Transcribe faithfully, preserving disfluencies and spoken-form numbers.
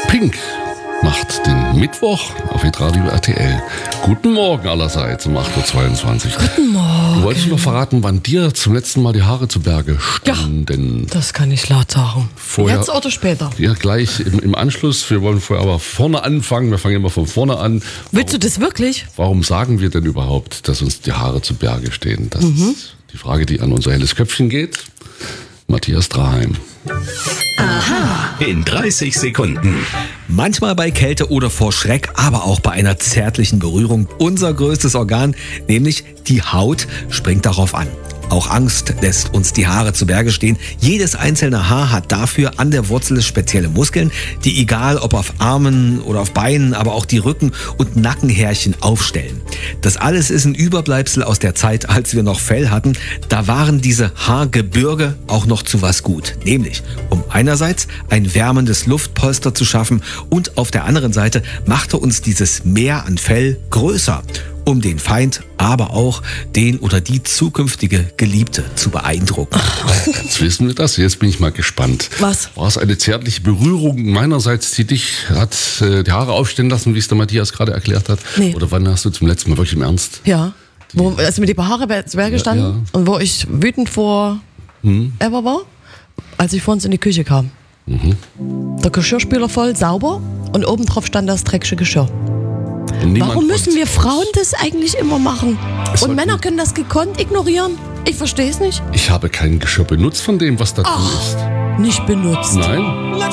Pink macht den Mittwoch auf Hitradio R T L. Guten Morgen allerseits um acht Uhr zweiundzwanzig. Guten Morgen. Du wolltest noch verraten, wann dir zum letzten Mal die Haare zu Berge standen. Ja, das kann ich laut sagen. Vorher, Jetzt oder später? Ja, gleich im, im Anschluss. Wir wollen vorher aber vorne anfangen. Wir fangen immer von vorne an. Willst du das wirklich? Warum sagen wir denn überhaupt, dass uns die Haare zu Berge stehen? Das Mhm. ist die Frage, die an unser helles Köpfchen geht. Matthias Draheim. In dreißig Sekunden. Manchmal bei Kälte oder vor Schreck, aber auch bei einer zärtlichen Berührung. Unser größtes Organ, nämlich die Haut, springt darauf an. Auch Angst lässt uns die Haare zu Berge stehen. Jedes einzelne Haar hat dafür an der Wurzel spezielle Muskeln, die egal ob auf Armen oder auf Beinen, aber auch die Rücken- und Nackenhärchen aufstellen. Das alles ist ein Überbleibsel aus der Zeit, als wir noch Fell hatten. Da waren diese Haargebirge auch noch zu was gut. Nämlich, um einerseits ein wärmendes Luftpolster zu schaffen und auf der anderen Seite machte uns dieses Meer an Fell größer, um den Feind, aber auch den oder die zukünftige Geliebte zu beeindrucken. Jetzt wissen wir das. Jetzt bin ich mal gespannt. Was? War es eine zärtliche Berührung meinerseits, die dich hat äh, die Haare aufstehen lassen, wie es der Matthias gerade erklärt hat? Nee. Oder wann hast du zum letzten Mal wirklich im Ernst? Ja. Wo, als mir die Haare zu Berge standen ja. und wo ich wütend vor Hm? Ever war, als ich vor uns in die Küche kam. Mhm. Der Geschirrspüler voll, sauber und oben drauf stand das dreckige Geschirr. Und niemand Warum müssen konnte- wir Frauen das eigentlich immer machen? Es Und sollten- Männer können das gekonnt ignorieren? Ich verstehe es nicht. Ich habe kein Geschirr benutzt von dem, was da drin ist. Nicht benutzt. Nein.